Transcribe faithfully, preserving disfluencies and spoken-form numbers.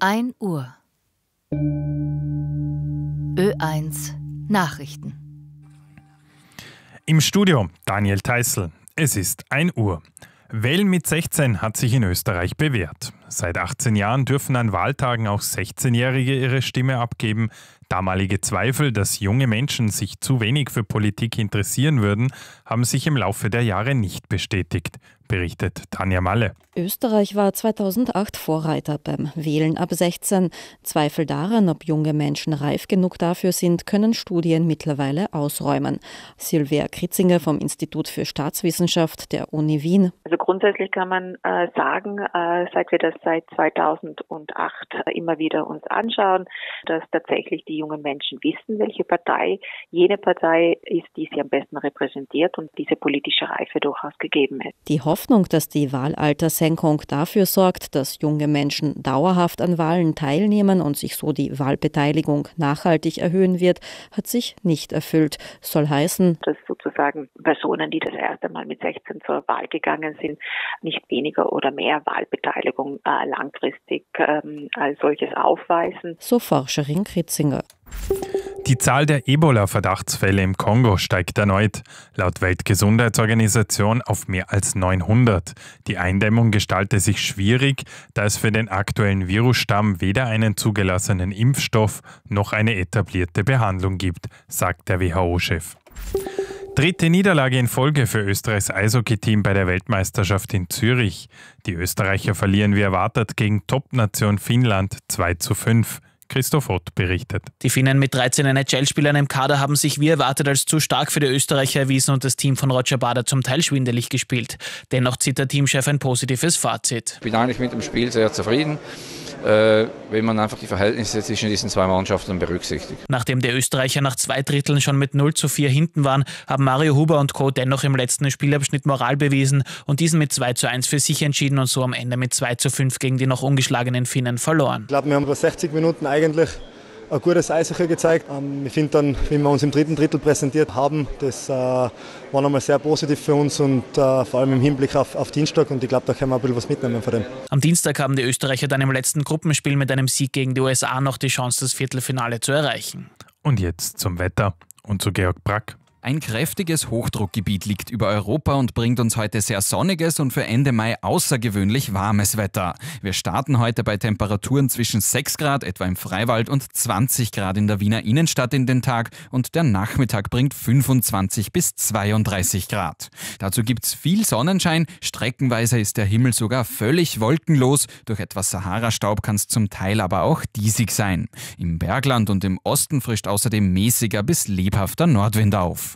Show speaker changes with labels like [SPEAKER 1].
[SPEAKER 1] ein Uhr. Ö eins Nachrichten.
[SPEAKER 2] Im Studio Daniel Theißl. Es ist ein Uhr. Wählen mit sechzehn hat sich in Österreich bewährt. Seit achtzehn Jahren dürfen an Wahltagen auch sechzehnjährige ihre Stimme abgeben. Damalige Zweifel, dass junge Menschen sich zu wenig für Politik interessieren würden, haben sich im Laufe der Jahre nicht bestätigt, berichtet Tanja Malle.
[SPEAKER 3] Österreich war zweitausendacht Vorreiter beim Wählen ab sechzehn. Zweifel daran, ob junge Menschen reif genug dafür sind, können Studien mittlerweile ausräumen. Silvia Kritzinger vom Institut für Staatswissenschaft der Uni Wien.
[SPEAKER 4] Also grundsätzlich kann man äh, sagen, äh, seit wir das seit zweitausendacht äh, immer wieder uns anschauen, dass tatsächlich die jungen Menschen wissen, welche Partei jene Partei ist, die sie am besten repräsentiert und diese politische Reife durchaus gegeben ist.
[SPEAKER 3] Die Hoffnung, dass die Wahlaltersenkung dafür sorgt, dass junge Menschen dauerhaft an Wahlen teilnehmen und sich so die Wahlbeteiligung nachhaltig erhöhen wird, hat sich nicht erfüllt. Soll heißen,
[SPEAKER 4] dass sozusagen Personen, die das erste Mal mit sechzehn zur Wahl gegangen sind, nicht weniger oder mehr Wahlbeteiligung äh, langfristig ähm, als solches aufweisen.
[SPEAKER 3] So Forscherin Kritzinger.
[SPEAKER 2] Die Zahl der Ebola-Verdachtsfälle im Kongo steigt erneut, laut Weltgesundheitsorganisation auf mehr als neunhundert. Die Eindämmung gestalte sich schwierig, da es für den aktuellen Virusstamm weder einen zugelassenen Impfstoff noch eine etablierte Behandlung gibt, sagt der W H O-Chef. Dritte Niederlage in Folge für Österreichs Eishockey-Team bei der Weltmeisterschaft in Zürich. Die Österreicher verlieren wie erwartet gegen Top-Nation Finnland zwei zu fünf. Christoph Ott berichtet.
[SPEAKER 5] Die Finnen mit dreizehn N H L-Spielern im Kader haben sich wie erwartet als zu stark für die Österreicher erwiesen und das Team von Roger Bader zum Teil schwindelig gespielt. Dennoch zieht der Teamchef ein positives Fazit.
[SPEAKER 6] Ich bin eigentlich mit dem Spiel sehr zufrieden, äh, wenn man einfach die Verhältnisse zwischen diesen zwei Mannschaften berücksichtigt.
[SPEAKER 5] Nachdem die Österreicher nach zwei Dritteln schon mit null zu vier hinten waren, haben Mario Huber und Co. dennoch im letzten Spielabschnitt Moral bewiesen und diesen mit zwei zu eins für sich entschieden und so am Ende mit zwei zu fünf gegen die noch ungeschlagenen Finnen verloren.
[SPEAKER 7] Ich glaube, wir haben über sechzig Minuten eigentlich ein gutes Eishockey gezeigt. Ich finde dann, wie wir uns im dritten Drittel präsentiert haben, das äh, war nochmal sehr positiv für uns und äh, vor allem im Hinblick auf, auf Dienstag und ich glaube, da können wir ein bisschen was mitnehmen von dem.
[SPEAKER 5] Am Dienstag haben die Österreicher dann im letzten Gruppenspiel mit einem Sieg gegen die U S A noch die Chance, das Viertelfinale zu erreichen.
[SPEAKER 2] Und jetzt zum Wetter und zu Georg Brack.
[SPEAKER 8] Ein kräftiges Hochdruckgebiet liegt über Europa und bringt uns heute sehr sonniges und für Ende Mai außergewöhnlich warmes Wetter. Wir starten heute bei Temperaturen zwischen sechs Grad, etwa im Freiwald, und zwanzig Grad in der Wiener Innenstadt in den Tag und der Nachmittag bringt fünfundzwanzig bis zweiunddreißig Grad. Dazu gibt's viel Sonnenschein, streckenweise ist der Himmel sogar völlig wolkenlos, durch etwas Sahara-Staub kann es zum Teil aber auch diesig sein. Im Bergland und im Osten frischt außerdem mäßiger bis lebhafter Nordwind auf.